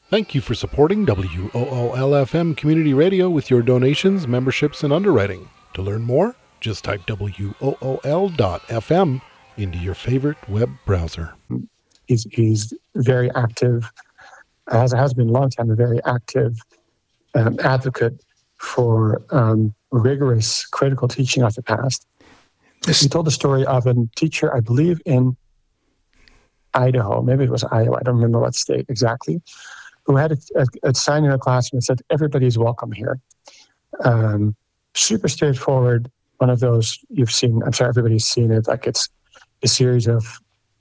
Thank you for supporting WOOL-FM Community Radio with your donations, memberships, and underwriting. To learn more, just type WOOL.FM into your favorite web browser. He's very active, has been a long time, a very active advocate for rigorous critical teaching of the past. He told the story of a teacher, I believe, in Idaho, maybe it was Iowa, I don't remember what state exactly, who had a sign in her classroom that said, "Everybody's welcome here." Super straightforward, one of those you've seen, I'm sure everybody's seen it, like it's a series of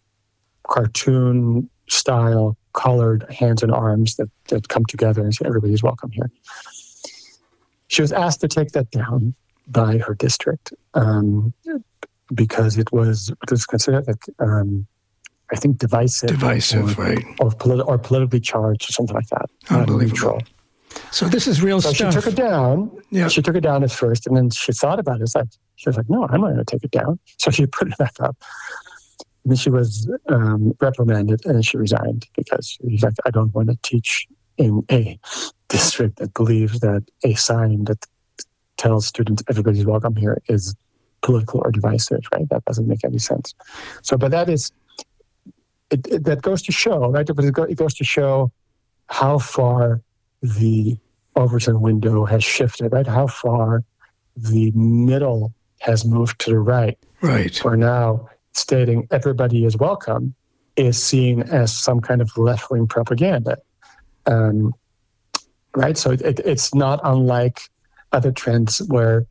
cartoon-style colored hands and arms that come together and say, "Everybody's welcome here." She was asked to take that down by her district because it was considered like, I think divisive, right? Or politically charged, or something like that. Unbelievable. So this is real stuff. So she took it down. Yeah. She took it down at first, and then she thought about it. She was like, "No, I'm not going to take it down." So she put it back up. And then she was reprimanded, and then she resigned because she's like, "I don't want to teach in a district that believes that a sign that tells students everybody's welcome here is political or divisive." Right? That doesn't make any sense. So, but that is. That goes to show, right? It goes to show how far the Overton window has shifted, right? How far the middle has moved to the right. Right. Where now stating everybody is welcome is seen as some kind of left-wing propaganda. Right? So it's not unlike other trends where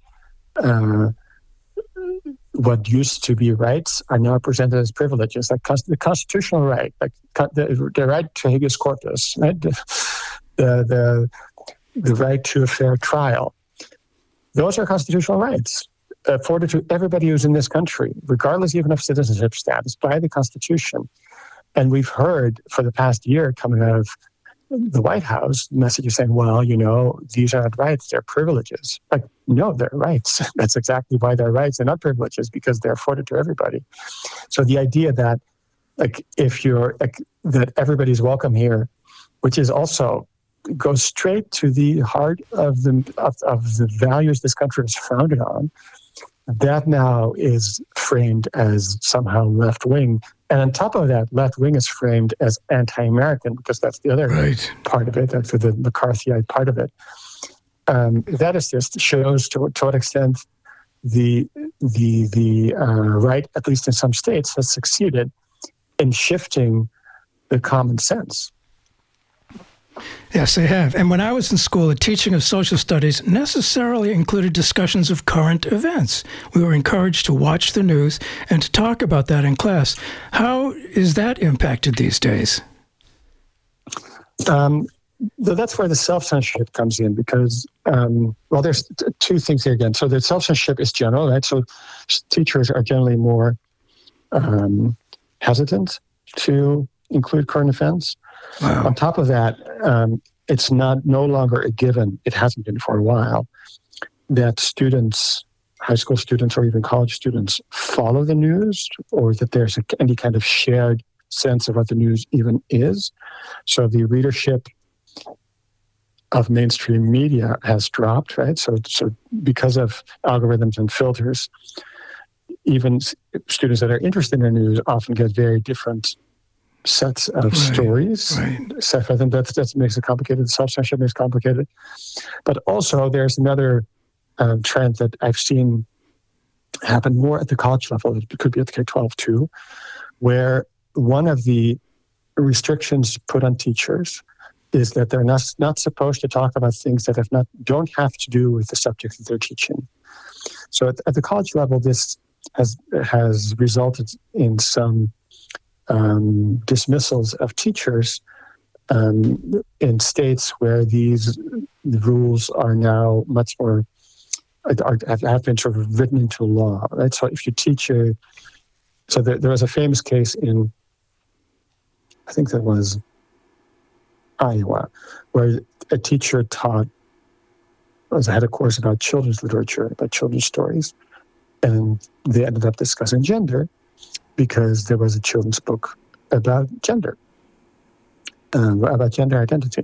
what used to be rights are now presented as privileges, like the constitutional right, like the right to habeas corpus, right? The right to a fair trial. Those are constitutional rights afforded to everybody who's in this country, regardless even of citizenship status, by the Constitution. And we've heard for the past year coming out of the White House messages saying, well, these aren't rights, they're privileges. Like, no, they're rights. That's exactly why they're rights and not privileges, because they're afforded to everybody. So the idea that, like, that everybody's welcome here, which is also goes straight to the heart of the values this country is founded on, that now is framed as somehow left-wing. And on top of that, left-wing is framed as anti-American, because that's the other part of it, that's the McCarthyite part of it. That is just shows to what extent the right, at least in some states, has succeeded in shifting the common sense. Yes, they have. And when I was in school, the teaching of social studies necessarily included discussions of current events. We were encouraged to watch the news and to talk about that in class. How is that impacted these days? That's where the self-censorship comes in, because, there's two things here again. So the self-censorship is general, right? So teachers are generally more hesitant to include current events. Wow. On top of that, it's no longer a given, it hasn't been for a while, that students, high school students or even college students, follow the news, or that there's any kind of shared sense of what the news even is. So the readership of mainstream media has dropped, right? So because of algorithms and filters, even students that are interested in the news often get very different sets of stories. Right. So I think that makes it complicated. Self-censorship makes it complicated. But also there's another trend that I've seen happen more at the college level. It could be at the K-12 too, where one of the restrictions put on teachers is that they're not supposed to talk about things that don't have to do with the subject that they're teaching. So at the college level, this has resulted in some dismissals of teachers in states where these rules are now much more have been sort of written into law, right? So if you teach there was a famous case in, I think that was Iowa, where a teacher had a course about children's literature, about children's stories, and they ended up discussing gender because there was a children's book about gender identity.